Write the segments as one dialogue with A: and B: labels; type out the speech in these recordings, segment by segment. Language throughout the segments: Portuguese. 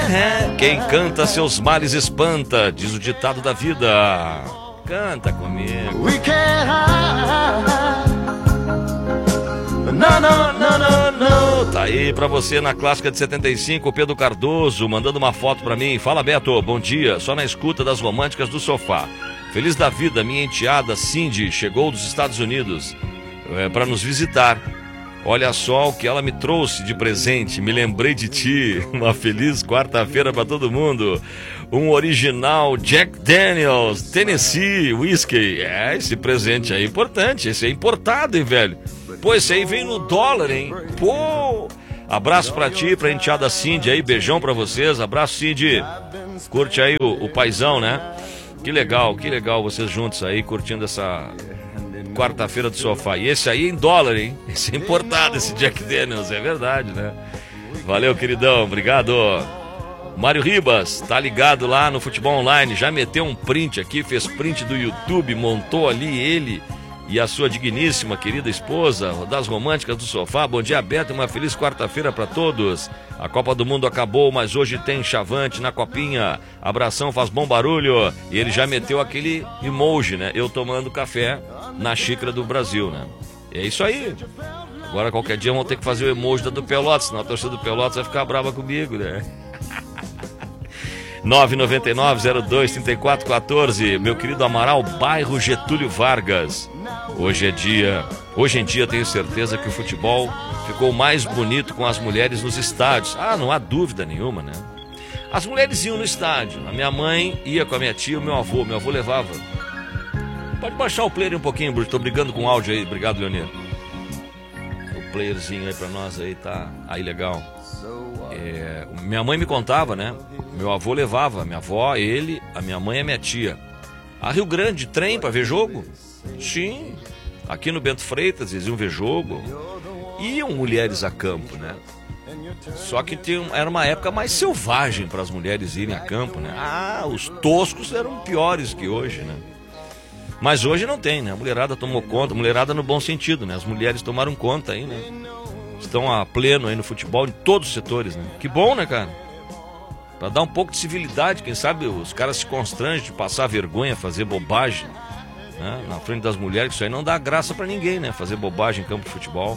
A: Quem canta seus males espanta, diz o ditado da vida. Canta comigo.
B: We can't hide. No, no, no, no, no.
A: Tá aí pra você na clássica de 75, o Pedro Cardoso mandando uma foto pra mim. Fala, Beto, bom dia, só na escuta das românticas do sofá. Feliz da vida, minha enteada Cindy chegou dos Estados Unidos pra nos visitar. Olha só o que ela me trouxe de presente, me lembrei de ti. Uma feliz quarta-feira pra todo mundo. Um original Jack Daniels, Tennessee Whiskey. Esse presente aí é importante, esse é importado, hein, velho? Pô, esse aí vem no dólar, hein? Pô! Abraço pra ti, pra enteada Cindy aí, beijão pra vocês. Abraço, Cindy. Curte aí o paizão, né? Que legal vocês juntos aí, curtindo essa quarta-feira do sofá. E esse aí em dólar, hein? Esse é importado, esse Jack Daniels, é verdade, né? Valeu, queridão, obrigado. Mário Ribas, tá ligado lá no Futebol Online, já meteu um print aqui, fez print do YouTube, montou ali ele e a sua digníssima, querida esposa, das românticas do sofá. Bom dia, Beto, uma feliz quarta-feira para todos. A Copa do Mundo acabou, mas hoje tem chavante na copinha. Abração, faz bom barulho. E ele já meteu aquele emoji, né? Eu tomando café na xícara do Brasil, né? É isso aí. Agora qualquer dia vão ter que fazer o emoji da do Pelotas, senão a torcida do Pelotas vai ficar brava comigo, né? 999-02-3414, meu querido Amaral, bairro Getúlio Vargas. Hoje em dia tenho certeza que o futebol ficou mais bonito com as mulheres nos estádios. Ah, não há dúvida nenhuma, né? As mulheres iam no estádio, a minha mãe ia com a minha tia, o meu avô levava. Pode baixar o player um pouquinho, Bruno, tô brigando com o áudio aí, obrigado, Leonir. O playerzinho aí pra nós aí, tá aí legal. Minha mãe me contava, né? Meu avô levava, minha avó, ele, a minha mãe e a minha tia. A Rio Grande, trem pra ver jogo? Sim. Aqui no Bento Freitas, eles iam ver jogo. Iam mulheres a campo, né? Só que era uma época mais selvagem para as mulheres irem a campo, né? Ah, os toscos eram piores que hoje, né? Mas hoje não tem, né? A mulherada tomou conta, mulherada no bom sentido, né? As mulheres tomaram conta aí, né? Estão a pleno aí no futebol, em todos os setores, né? Que bom, né, cara? Pra dar um pouco de civilidade, quem sabe os caras se constrangem de passar vergonha, fazer bobagem, né? Na frente das mulheres, isso aí não dá graça pra ninguém, né? Fazer bobagem em campo de futebol.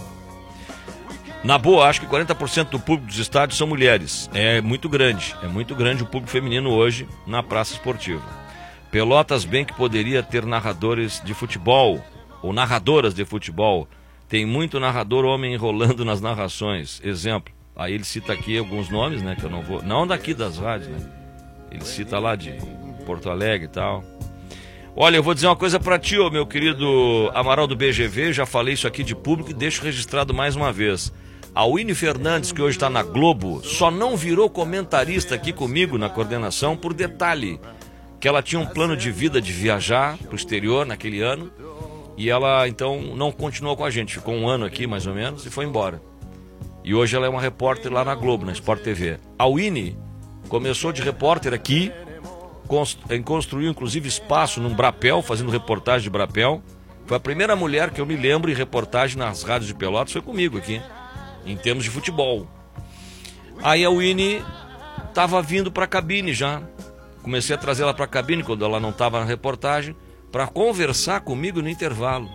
A: Na boa, acho que 40% do público dos estádios são mulheres. É muito grande o público feminino hoje na praça esportiva. Pelotas bem que poderia ter narradores de futebol, ou narradoras de futebol. Tem muito narrador homem enrolando nas narrações. Exemplo, aí ele cita aqui alguns nomes, né, que eu não vou... Não daqui das rádios, né? Ele cita lá de Porto Alegre e tal. Olha, eu vou dizer uma coisa pra ti, ô, meu querido Amaral do BGV, já falei isso aqui de público e deixo registrado mais uma vez. A Winnie Fernandes, que hoje está na Globo, só não virou comentarista aqui comigo na coordenação por detalhe, que ela tinha um plano de vida de viajar pro exterior naquele ano. E ela, então, não continuou com a gente. Ficou um ano aqui, mais ou menos, e foi embora. E hoje ela é uma repórter lá na Globo, na Sport TV. A Winnie começou de repórter aqui, construiu, inclusive, espaço num Brapel, fazendo reportagem de Brapel. Foi a primeira mulher que eu me lembro em reportagem nas rádios de Pelotas, foi comigo aqui, em termos de futebol. Aí a Winnie estava vindo para a cabine já. Comecei a trazer ela para a cabine, quando ela não estava na reportagem, para conversar comigo no intervalo.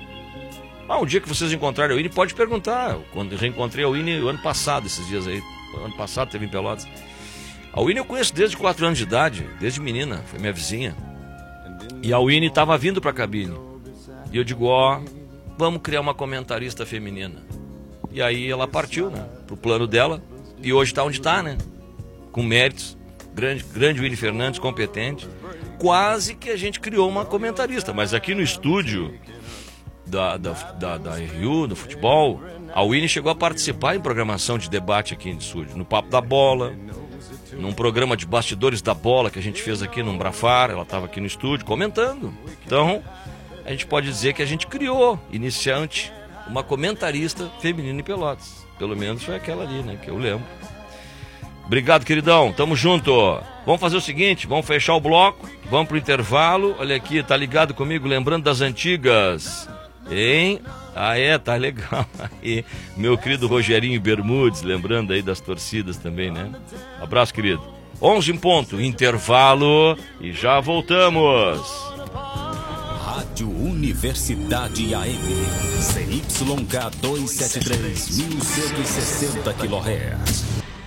A: Um dia que vocês encontrarem a Winnie, pode perguntar. Quando eu reencontrei a Winnie o ano passado, esses dias aí. O ano passado teve em Pelotas. A Winnie eu conheço desde 4 anos de idade, desde menina, foi minha vizinha. E a Winnie estava vindo para a cabine. E eu digo, vamos criar uma comentarista feminina. E aí ela partiu, né, pro plano dela. E hoje está onde está, né? Com méritos. Grande Winnie Fernandes, competente. Quase que a gente criou uma comentarista, mas aqui no estúdio da RU, do futebol, a Winnie chegou a participar em programação de debate aqui no estúdio, no Papo da Bola, num programa de bastidores da bola que a gente fez aqui no Brafar, ela estava aqui no estúdio comentando. Então, a gente pode dizer que a gente criou, iniciante, uma comentarista feminina em Pelotas. Pelo menos foi aquela ali, né, que eu lembro. Obrigado, queridão. Tamo junto. Vamos fazer o seguinte, vamos fechar o bloco, vamos pro intervalo. Olha aqui, tá ligado comigo, lembrando das antigas. Hein? Ah, tá legal. Aí, meu querido Rogerinho Bermudes, lembrando aí das torcidas também, né? Abraço, querido. 11 em ponto, intervalo e já voltamos.
C: Rádio Universidade AM, CYK 273, 1160 kHz.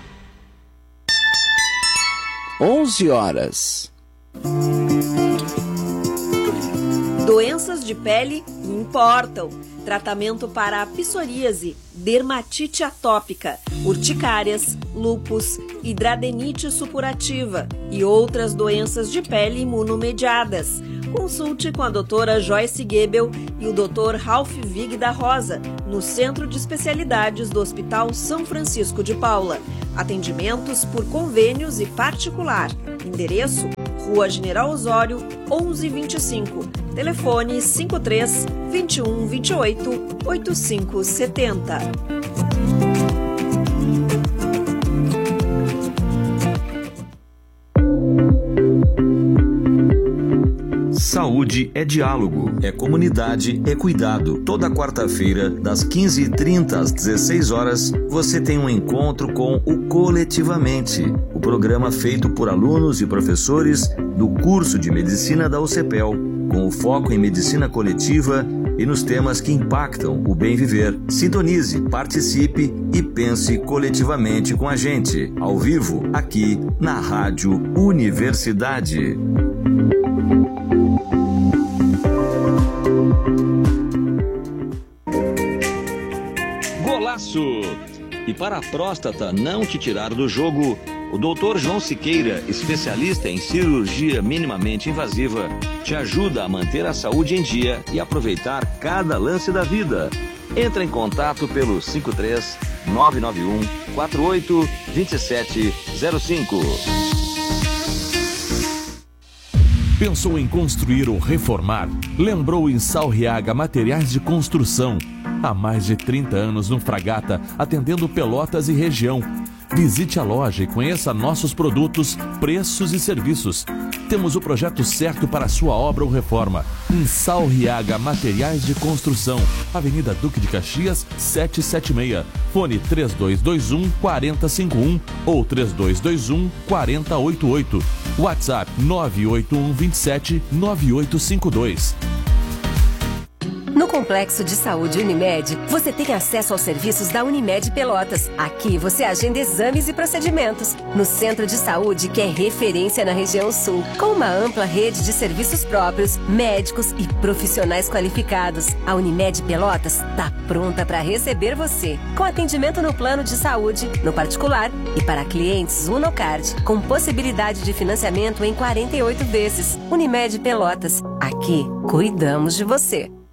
D: 11 horas.
E: Doenças de pele importam. Tratamento para a psoríase, dermatite atópica, urticárias, lúpus, hidradenite supurativa e outras doenças de pele imunomediadas. Consulte com a doutora Joyce Goebel e o Dr. Ralph Vig da Rosa, no Centro de Especialidades do Hospital São Francisco de Paula. Atendimentos por convênios e particular. Endereço: Rua General Osório, 1125. Telefone 53 21 28 8570.
F: Saúde é diálogo, é comunidade, é cuidado. Toda quarta-feira, das 15h30 às 16 horas, você tem um encontro com o Coletivamente, o programa feito por alunos e professores do curso de Medicina da UCPEL, com o foco em medicina coletiva e nos temas que impactam o bem viver. Sintonize, participe e pense coletivamente com a gente, ao vivo, aqui na Rádio Universidade.
G: Golaço! E para a próstata não te tirar do jogo, o Dr. João Siqueira, especialista em cirurgia minimamente invasiva, te ajuda a manter a saúde em dia e aproveitar cada lance da vida. Entra em contato pelo 53 991 48 2705.
H: Pensou em construir ou reformar? Lembrou em Salriaga Materiais de Construção. Há mais de 30 anos no Fragata, atendendo Pelotas e região. Visite a loja e conheça nossos produtos, preços e serviços. Temos o projeto certo para a sua obra ou reforma. Em Salriaga Materiais de Construção, Avenida Duque de Caxias, 776. Fone 3221 4051 ou 3221 4088. WhatsApp 981 27 9852.
I: No Complexo de Saúde Unimed, você tem acesso aos serviços da Unimed Pelotas. Aqui você agenda exames e procedimentos. No Centro de Saúde, que é referência na região sul, com uma ampla rede de serviços próprios, médicos e profissionais qualificados. A Unimed Pelotas está pronta para receber você, com atendimento no plano de saúde, no particular e para clientes Unocard, com possibilidade de financiamento em 48 vezes. Unimed Pelotas, aqui cuidamos de você.